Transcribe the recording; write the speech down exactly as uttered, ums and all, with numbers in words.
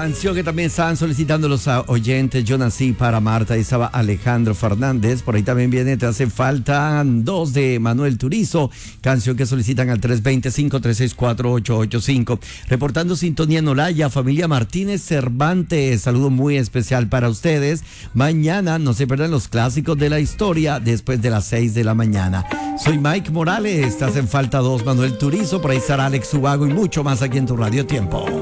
Canción que también estaban solicitando los oyentes. Yo nací para Marta, y estaba Alejandro Fernández. Por ahí también viene Te hace falta dos de Manuel Turizo. Canción que solicitan al tres dos cero, cinco tres seis cuatro, ocho ocho cinco. Reportando sintonía en Olaya, familia Martínez Cervantes. Saludo muy especial para ustedes. Mañana no se pierdan los clásicos de la historia después de las seis de la mañana. Soy Mike Morales. Te hacen falta dos Manuel Turizo. Por ahí estará Alex Ubago y mucho más aquí en tu Radio Tiempo.